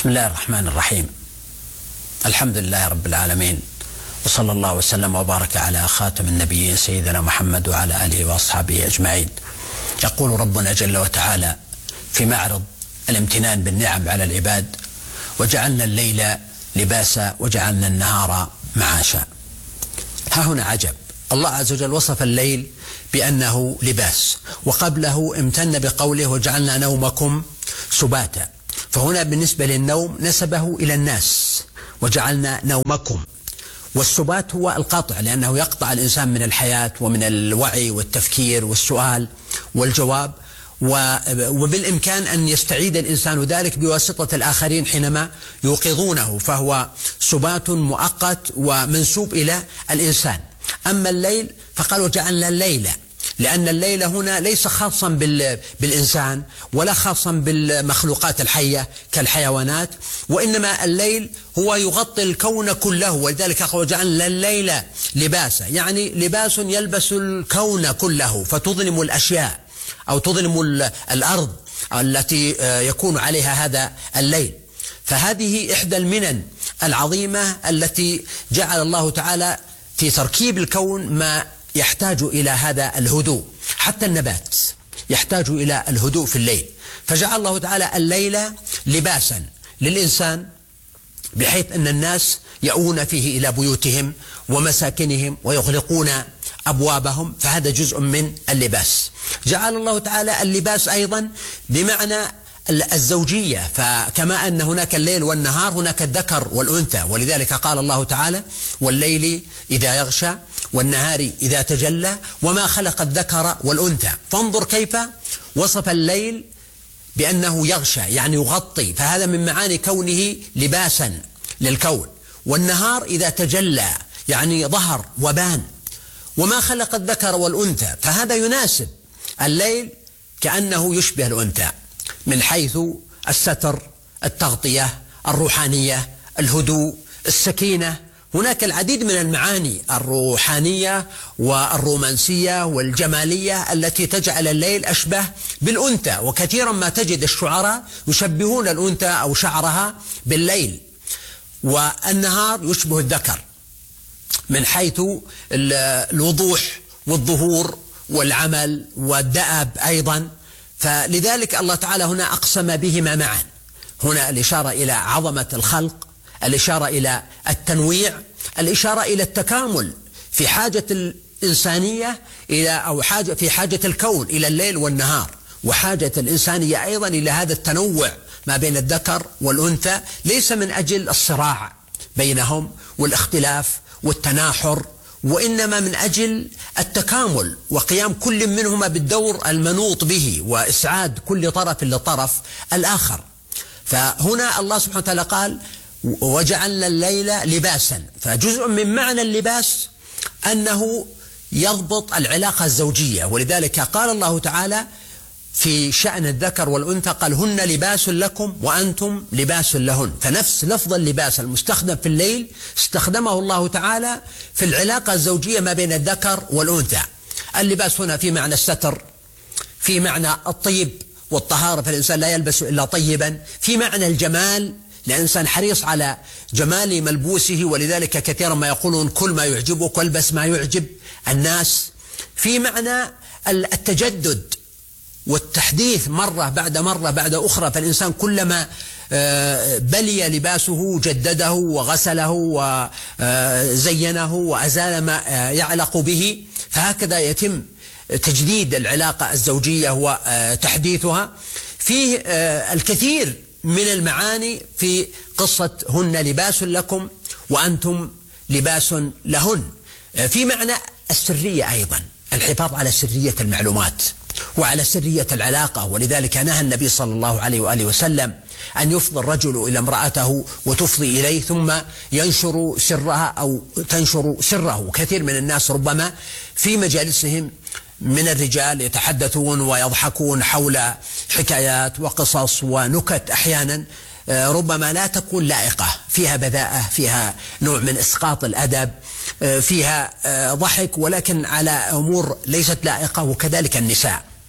بسم الله الرحمن الرحيم. الحمد لله رب العالمين، وصلى الله وسلم وبارك على خاتم النبيين سيدنا محمد وعلى آله وأصحابه أجمعين. يقول ربنا جل وتعالى في معرض الامتنان بالنعم على العباد: وجعلنا الليل لباسا وجعلنا النهار معاشا. ها هنا عجب، الله عز وجل وصف الليل بأنه لباس، وقبله امتن بقوله: وجعلنا نومكم سباتا. فهنا بالنسبة للنوم نسبه إلى الناس، وجعلنا نومكم، والسبات هو القطع، لأنه يقطع الإنسان من الحياة ومن الوعي والتفكير والسؤال والجواب، وبالإمكان أن يستعيد الإنسان ذلك بواسطة الآخرين حينما يوقظونه، فهو سبات مؤقت ومنسوب إلى الإنسان. أما الليل فقال: وجعلنا الليل، لأن الليل هنا ليس خاصا بالإنسان ولا خاصا بالمخلوقات الحية كالحيوانات، وإنما الليل هو يغطي الكون كله، ولذلك قال: وجعلنا الليل لباسا، يعني لباس يلبس الكون كله، فتظلم الأشياء أو تظلم الأرض التي يكون عليها هذا الليل. فهذه إحدى المنن العظيمة التي جعل الله تعالى في تركيب الكون ما يحتاج إلى هذا الهدوء، حتى النبات يحتاج إلى الهدوء في الليل، فجعل الله تعالى الليل لباسا للإنسان، بحيث أن الناس يأوون فيه إلى بيوتهم ومساكنهم ويغلقون أبوابهم، فهذا جزء من اللباس. جعل الله تعالى اللباس أيضا بمعنى الزوجية، فكما أن هناك الليل والنهار هناك الذكر والأنثى، ولذلك قال الله تعالى: والليل إذا يغشى والنهار إذا تجلى وما خلق الذكر والأنثى. فانظر كيف وصف الليل بأنه يغشى، يعني يغطي، فهذا من معاني كونه لباسا للكون. والنهار إذا تجلى يعني ظهر وبان، وما خلق الذكر والأنثى، فهذا يناسب الليل كأنه يشبه الأنثى من حيث الستر، التغطية، الروحانية، الهدوء، السكينة. هناك العديد من المعاني الروحانية والرومانسية والجمالية التي تجعل الليل أشبه بالأنثى، وكثيرا ما تجد الشعراء يشبهون الأنثى أو شعرها بالليل، والنهار يشبه الذكر من حيث الوضوح والظهور والعمل والدأب أيضا. فلذلك الله تعالى هنا أقسم بهما معا، هنا الإشارة إلى عظمة الخلق، الإشارة إلى التنويع، الإشارة إلى التكامل في حاجة الإنسانية أو في حاجة الكون إلى الليل والنهار، وحاجة الإنسانية أيضا إلى هذا التنوع ما بين الذكر والأنثى، ليس من أجل الصراع بينهم والاختلاف والتناحر، وإنما من أجل التكامل وقيام كل منهما بالدور المنوط به، وإسعاد كل طرف لطرف الآخر. فهنا الله سبحانه وتعالى قال: وجعلنا الليل لباسا، فجزء من معنى اللباس أنه يضبط العلاقة الزوجية، ولذلك قال الله تعالى في شأن الذكر والأنثى: قال: هن لباس لكم وأنتم لباس لهن. فنفس لفظ اللباس المستخدم في الليل استخدمه الله تعالى في العلاقة الزوجية ما بين الذكر والأنثى. اللباس هنا في معنى الستر، في معنى الطيب والطهارة، فالإنسان لا يلبس إلا طيبا، في معنى الجمال، الإنسان حريص على جمال ملبوسه، ولذلك كثيرا ما يقولون: كل ما يعجبك والبس ما يعجب الناس، في معنى التجدد والتحديث مرة بعد مرة بعد أخرى، فالإنسان كلما بلي لباسه جدده وغسله وزينه وأزال ما يعلق به، فهكذا يتم تجديد العلاقة الزوجية وتحديثها. فيه الكثير من المعاني في قصة هن لباس لكم وأنتم لباس لهن. في معنى السرية أيضا، الحفاظ على سرية المعلومات وعلى سرية العلاقة، ولذلك نهى النبي صلى الله عليه وآله وسلم أن يفضي الرجل إلى امرأته وتفضي إليه ثم ينشر سرها أو تنشر سره. كثير من الناس ربما في مجالسهم من الرجال يتحدثون ويضحكون حول حكايات وقصص ونكت أحيانا ربما لا تكون لائقة، فيها بذاءة، فيها نوع من إسقاط الأدب، فيها ضحك، ولكن على أمور ليست لائقة. وكذلك النساء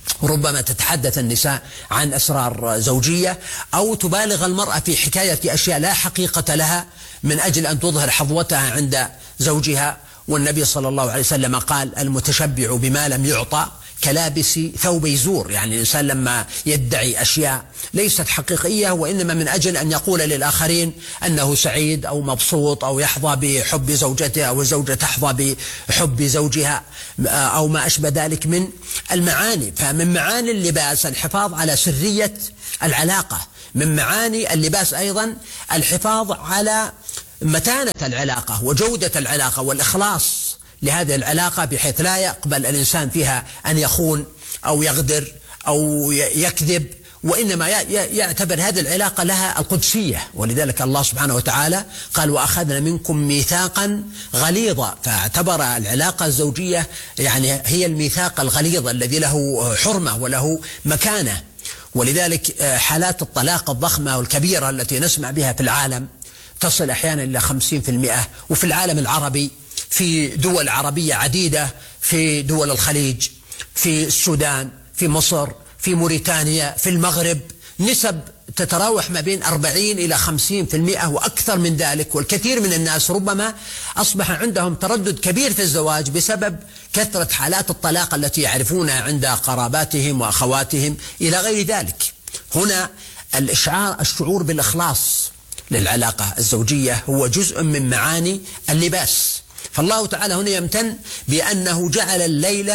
ربما تتحدث النساء عن أسرار زوجية، أو تبالغ المرأة في حكاية أشياء لا حقيقة لها من أجل أن تظهر حظوتها عند زوجها. والنبي صلى الله عليه وسلم قال: المتشبع بما لم يعطى كلابس ثوب زور. يعني الإنسان لما يدعي أشياء ليست حقيقية وإنما من أجل أن يقول للآخرين أنه سعيد أو مبسوط أو يحظى بحب زوجته أو الزوجة تحظى بحب زوجها أو ما أشبه ذلك من المعاني. فمن معاني اللباس الحفاظ على سرية العلاقة، من معاني اللباس أيضا الحفاظ على متانة العلاقة وجودة العلاقة والإخلاص لهذه العلاقة، بحيث لا يقبل الإنسان فيها أن يخون أو يغدر أو يكذب، وإنما يعتبر هذه العلاقة لها القدسية. ولذلك الله سبحانه وتعالى قال: وأخذنا منكم ميثاقا غليظا. فاعتبر العلاقة الزوجية يعني هي الميثاق الغليظ الذي له حرمة وله مكانة. ولذلك حالات الطلاق الضخمة والكبيرة التي نسمع بها في العالم تصل أحيانا إلى 50%، وفي العالم العربي في دول عربية عديدة، في دول الخليج، في السودان، في مصر، في موريتانيا، في المغرب، نسب تتراوح ما بين 40 إلى 50% وأكثر من ذلك. والكثير من الناس ربما أصبح عندهم تردد كبير في الزواج بسبب كثرة حالات الطلاق التي يعرفونها عند قراباتهم وأخواتهم إلى غير ذلك. هنا الشعور بالإخلاص للعلاقة الزوجية هو جزء من معاني اللباس. فالله تعالى هنا يمتن بأنه جعل الليل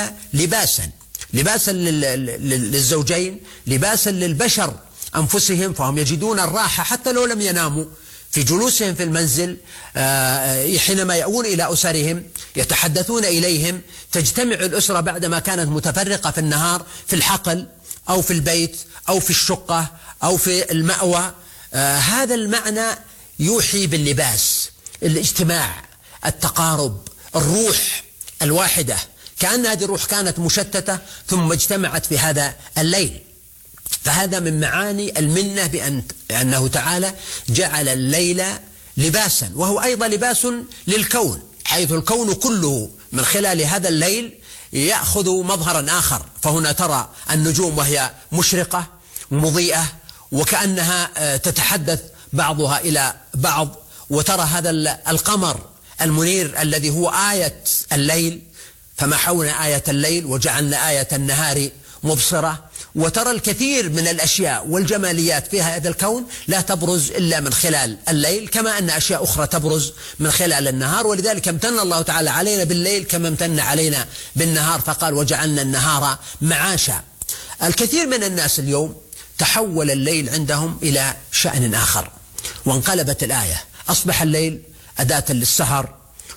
لباسا للزوجين، لباسا للبشر أنفسهم، فهم يجدون الراحة حتى لو لم يناموا في جلوسهم في المنزل. حينما يأوون إلى أسرهم يتحدثون إليهم، تجتمع الأسرة بعدما كانت متفرقة في النهار في الحقل أو في البيت أو في الشقة أو في المأوى. هذا المعنى يوحي باللباس، الاجتماع، التقارب، الروح الواحدة، كأن هذه الروح كانت مشتتة ثم اجتمعت في هذا الليل. فهذا من معاني المنة بأنه تعالى جعل الليل لباسا، وهو أيضا لباس للكون، حيث الكون كله من خلال هذا الليل يأخذ مظهرا آخر. فهنا ترى النجوم وهي مشرقة مضيئة وكأنها تتحدث بعضها إلى بعض، وترى هذا القمر المنير الذي هو آية الليل، فمحونا آية الليل وجعلنا آية النهار مبصرة. وترى الكثير من الأشياء والجماليات في هذا الكون لا تبرز إلا من خلال الليل، كما أن أشياء أخرى تبرز من خلال النهار. ولذلك امتن الله تعالى علينا بالليل كما امتن علينا بالنهار، فقال: وجعلنا النهار معاشا. الكثير من الناس اليوم تحول الليل عندهم إلى شأن آخر، وانقلبت الآية، أصبح الليل أداة للسهر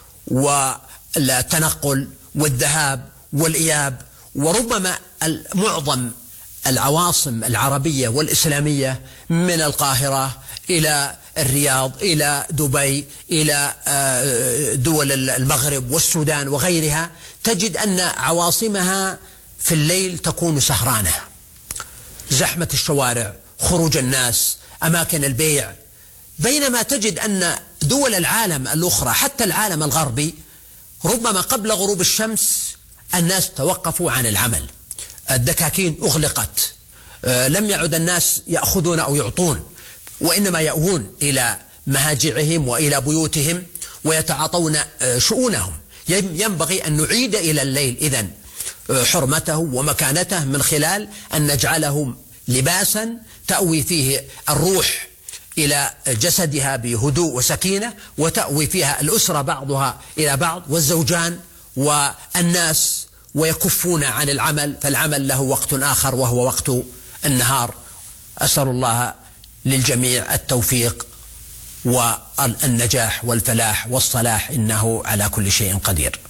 والتنقل والذهاب والإياب. وربما معظم العواصم العربية والإسلامية من القاهرة إلى الرياض إلى دبي إلى دول المغرب والسودان وغيرها، تجد أن عواصمها في الليل تكون سهرانة، زحمة الشوارع، خروج الناس، أماكن البيع. بينما تجد أن دول العالم الأخرى حتى العالم الغربي ربما قبل غروب الشمس الناس توقفوا عن العمل، الدكاكين أغلقت، لم يعد الناس يأخذون أو يعطون، وإنما يأوون إلى مهاجعهم وإلى بيوتهم ويتعاطون شؤونهم. ينبغي أن نعيد إلى الليل إذن حرمته ومكانته من خلال أن نجعله لباسا تأوي فيه الروح إلى جسدها بهدوء وسكينة، وتأوي فيها الأسرة بعضها إلى بعض والزوجان والناس، ويكفون عن العمل، فالعمل له وقت آخر وهو وقت النهار. أسأل الله للجميع التوفيق والنجاح والفلاح والصلاح، إنه على كل شيء قدير.